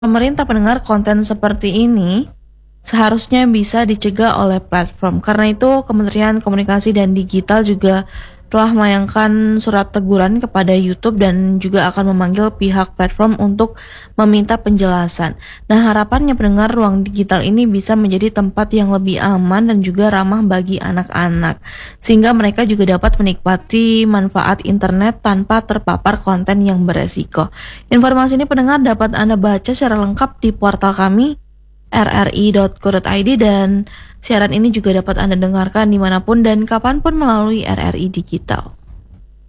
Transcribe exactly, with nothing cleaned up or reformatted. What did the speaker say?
Pemerintah pendengar konten seperti ini seharusnya bisa dicegah oleh platform. Karena itu, Kementerian Komunikasi dan Digital juga telah melayangkan surat teguran kepada YouTube dan juga akan memanggil pihak platform untuk meminta penjelasan. Nah, harapannya pendengar ruang digital ini bisa menjadi tempat yang lebih aman dan juga ramah bagi anak-anak, sehingga mereka juga dapat menikmati manfaat internet tanpa terpapar konten yang beresiko. Informasi ini pendengar dapat Anda baca secara lengkap di portal kami r r i dot co dot i d, dan siaran ini juga dapat Anda dengarkan dimanapun dan kapanpun melalui R R I Digital.